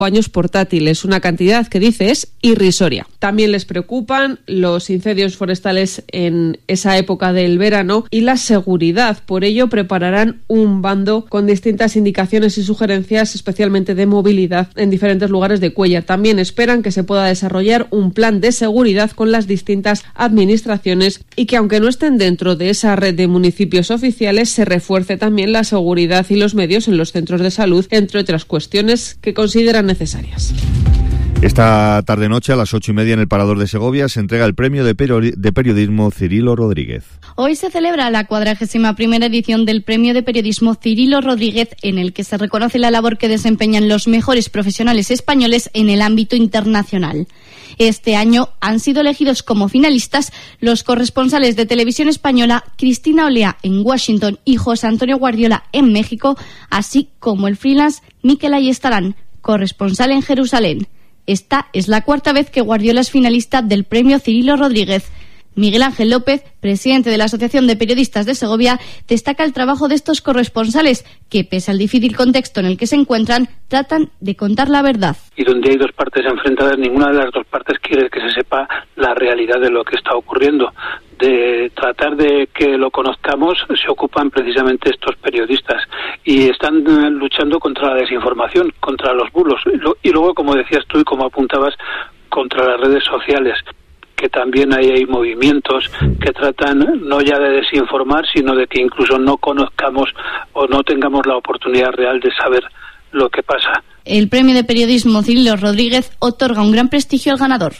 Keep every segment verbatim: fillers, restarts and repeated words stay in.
baños portátiles, una cantidad que dice es irrisoria. También les preocupan los incendios forestales en esa época del verano y la seguridad. Por ello prepararán un bando con distintas indicaciones y sugerencias, especialmente de movilidad en diferentes lugares de Cuéllar. También esperan que se pueda desarrollar un plan de seguridad con las distintas administraciones y que, aunque no estén dentro de esa red de municipios oficiales, se refuerce también la seguridad y los medios en los centros de salud, entre otras cuestiones que consideran necesarias. Esta tarde-noche a las ocho y media en el Parador de Segovia se entrega el premio de, peri- de periodismo Cirilo Rodríguez. Hoy se celebra la cuadragésima primera edición del premio de periodismo Cirilo Rodríguez, en el que se reconoce la labor que desempeñan los mejores profesionales españoles en el ámbito internacional. Este año han sido elegidos como finalistas los corresponsales de Televisión Española Cristina Olea en Washington y José Antonio Guardiola en México, así como el freelance Mikel Ayestarán, corresponsal en Jerusalén. Esta es la cuarta vez que Guardiola es finalista del premio Cirilo Rodríguez. Miguel Ángel López, presidente de la Asociación de Periodistas de Segovia, destaca el trabajo de estos corresponsales que, pese al difícil contexto en el que se encuentran, tratan de contar la verdad. Y donde hay dos partes enfrentadas, ninguna de las dos partes quiere que se sepa la realidad de lo que está ocurriendo. De tratar de que lo conozcamos se ocupan precisamente estos periodistas y están luchando contra la desinformación, contra los bulos y luego, como decías tú y como apuntabas, contra las redes sociales, que también hay, hay movimientos que tratan no ya de desinformar, sino de que incluso no conozcamos o no tengamos la oportunidad real de saber lo que pasa. El premio de periodismo Cirilo Rodríguez otorga un gran prestigio al ganador.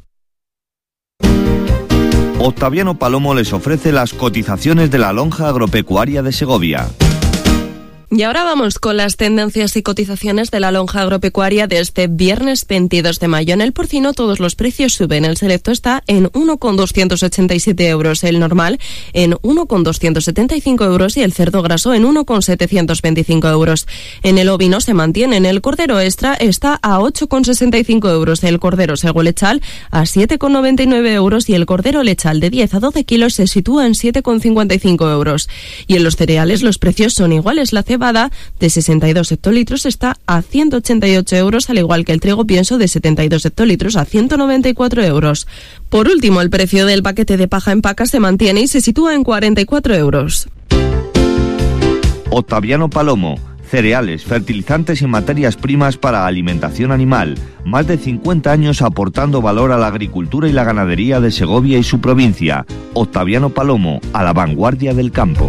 Octaviano Palomo les ofrece las cotizaciones de la lonja agropecuaria de Segovia. Y ahora vamos con las tendencias y cotizaciones de la lonja agropecuaria de este viernes veintidós de mayo. En el porcino todos los precios suben. El selecto está en uno coma doscientos ochenta y siete euros, el normal en uno coma doscientos setenta y cinco euros y el cerdo graso en uno coma setecientos veinticinco euros. En el ovino se mantienen. El cordero extra está a ocho coma sesenta y cinco euros, el cordero sego lechal a siete coma noventa y nueve euros y el cordero lechal de diez a doce kilos se sitúa en siete coma cincuenta y cinco euros. Y en los cereales los precios son iguales. La cebada de sesenta y dos hectolitros está a ciento ochenta y ocho euros, al igual que el trigo pienso de setenta y dos hectolitros a ciento noventa y cuatro euros. Por último, el precio del paquete de paja en paca se mantiene y se sitúa en cuarenta y cuatro euros. Octaviano Palomo. Cereales, fertilizantes y materias primas para alimentación animal. Más de cincuenta años aportando valor a la agricultura y la ganadería de Segovia y su provincia. Octaviano Palomo, a la vanguardia del campo.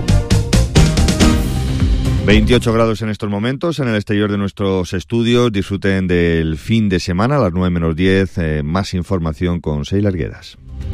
veintiocho grados en estos momentos en el exterior de nuestros estudios. Disfruten del fin de semana a las nueve menos diez. Eh, más información con Sheila Arguedas.